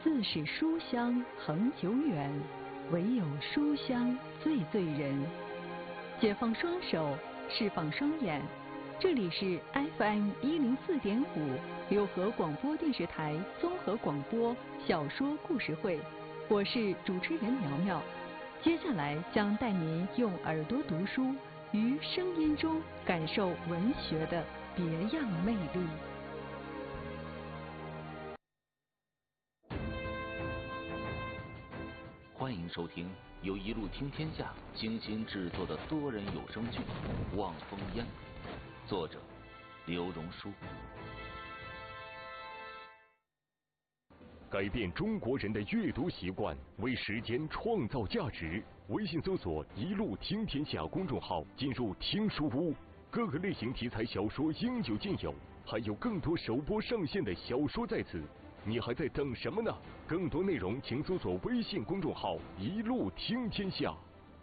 自是书香恒久远，唯有书香最醉人。解放双手，释放双眼，这里是 FM 104.5六合广播电视台综合广播小说故事会，我是主持人苗苗。接下来将带您用耳朵读书，于声音中感受文学的别样魅力。 欢迎收听由一路听天下精心制作的多人有声剧《望风烟》，作者刘荣书。 改变中国人的阅读习惯，为时间创造价值。微信搜索“一路听天下”公众号，进入听书屋，各个类型题材小说应有尽有，还有更多首播上线的小说在此。你还在等什么呢？更多内容请搜索微信公众号“一路听天下”。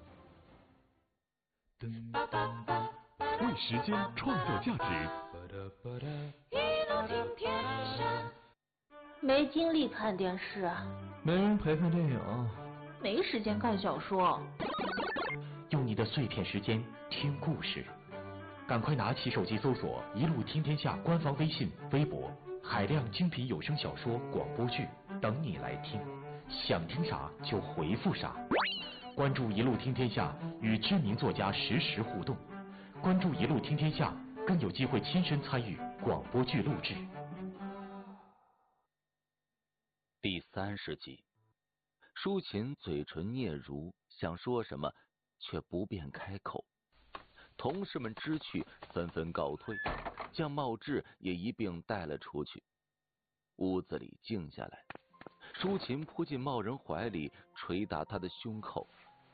为时间创造价值。 一路听天下。没精力看电视， 没人陪看电影， 没时间看小说。 用你的碎片时间听故事，赶快拿起手机搜索“一路听天下”官方微信、微博，海量精品有声小说、广播剧等你来听，想听啥就回复啥。关注“一路听天下”，与知名作家实时互动。关注“一路听天下”，更有机会亲身参与广播剧录制。 第30集，舒琴嘴唇嗫嚅，想说什么却不便开口。同事们知趣，纷纷告退，将茂志也一并带了出去。屋子里静下来，舒琴扑进茂人怀里，捶打他的胸口。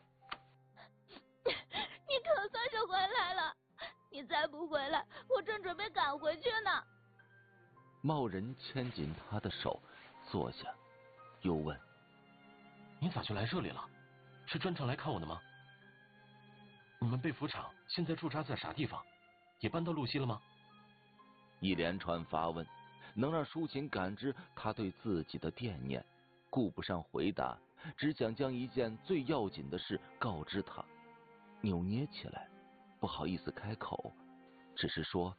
你可算是回来了，你再不回来，我正准备赶回去呢。 茂人牵紧他的手，坐下，又问： 你咋就来这里了？是专程来看我的吗？你们被服厂现在驻扎在啥地方？也搬到路西了吗？ 一连串发问能让舒琴感知他对自己的惦念，顾不上回答，只想将一件最要紧的事告知他。扭捏起来，不好意思开口，只是说：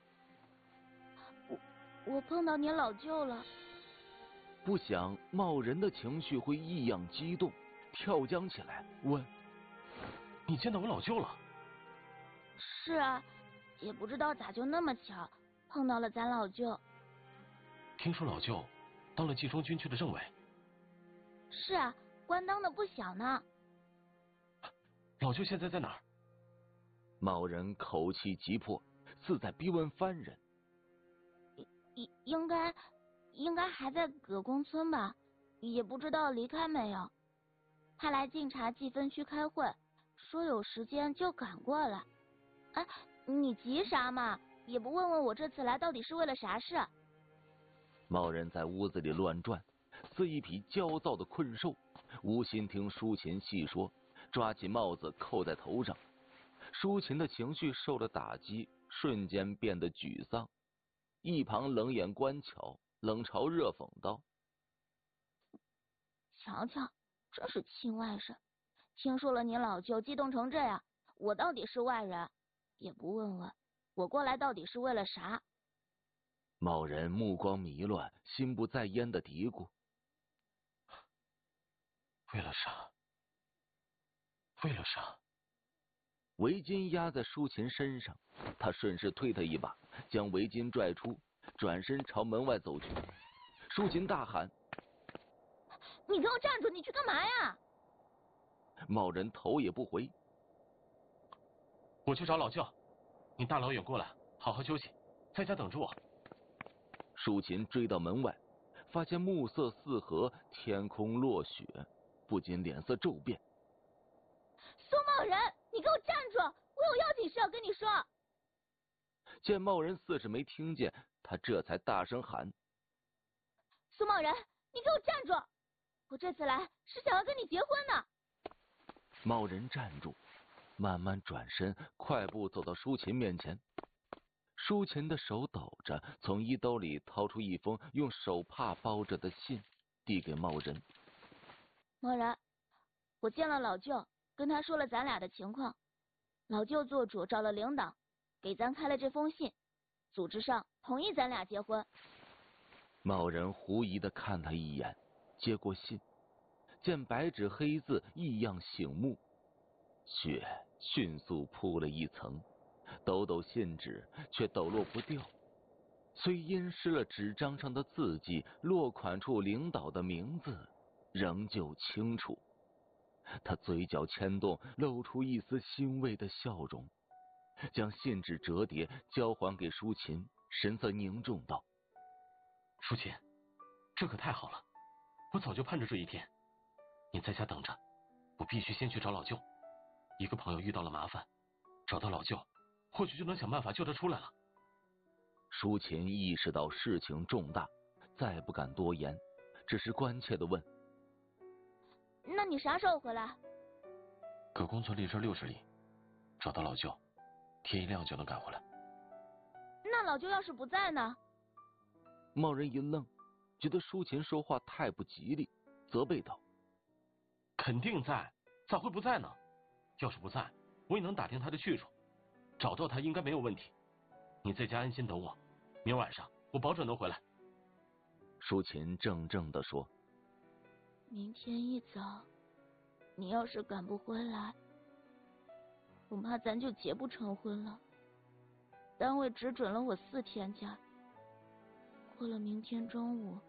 我碰到你老舅了。 不想茂人的情绪会异样激动，跳江起来问： 你见到我老舅了？ 是啊，也不知道咋就那么巧碰到了咱老舅。 听说老舅当了冀中军区的政委。 是啊，官当的不小呢。 老舅现在在哪儿？ 茂人口气急迫，似在逼问番人。 应该还在葛公村吧，也不知道离开没有。他来晋察冀分区开会，说有时间就赶过来。哎，你急啥嘛？也不问问我这次来到底是为了啥事？ 茂人在屋子里乱转，似一匹焦躁的困兽，无心听舒琴细说，抓起帽子扣在头上。舒琴的情绪受了打击，瞬间变得沮丧。一旁冷眼观瞧，冷嘲热讽道： 瞧瞧，真是亲外甥。听说了你老舅激动成这样，我到底是外人，也不问问我过来到底是为了啥。 茂人目光迷乱，心不在焉的嘀咕： 为了啥？为了啥？ 围巾压在舒琴身上，他顺势推他一把，将围巾拽出，转身朝门外走去。舒琴大喊： 你给我站住！你去干嘛呀？ 茂人头也不回： 我去找老舅，你大老远过来，好好休息，在家等着我。 舒琴追到门外，发现暮色四合，天空落雪，不禁脸色骤变。 苏茂人，你给我站住！我有要紧事要跟你说。 见茂人似是没听见，他这才大声喊： 苏茂人，你给我站住！我这次来是想要跟你结婚的。 茂人站住，慢慢转身，快步走到舒琴面前。舒琴的手抖着，从衣兜里掏出一封用手帕包着的信， 递给茂仁。 默然，我见了老舅，跟他说了咱俩的情况。老舅做主找了领导，给咱开了这封信，组织上同意咱俩结婚。 茂仁狐疑地看他一眼，接过信，见白纸黑字，异样醒目，血迅速铺了一层，抖抖信纸却抖落不掉。虽阴湿了纸张上的字迹，落款处领导的名字仍旧清楚。他嘴角牵动，露出一丝欣慰的笑容，将信纸折叠交还给舒琴，神色凝重道： 舒琴，这可太好了，我早就盼着这一天。你在家等着，我必须先去找老舅。一个朋友遇到了麻烦，找到老舅，或许就能想办法救他出来了。 舒琴意识到事情重大，再不敢多言，只是关切地问： 那你啥时候回来？ 葛公村离这60里，找到老舅，天一亮就能赶回来。 那老舅要是不在呢？ 茂仁一愣，觉得舒琴说话太不吉利，责备道： 肯定在，咋会不在呢？要是不在，我也能打听他的去处，找到他应该没有问题。你在家安心等我，明晚上我保准能回来。 舒琴怔怔地说： 明天一早，你要是赶不回来，恐怕咱就结不成婚了。单位只准了我4天假，过了明天中午，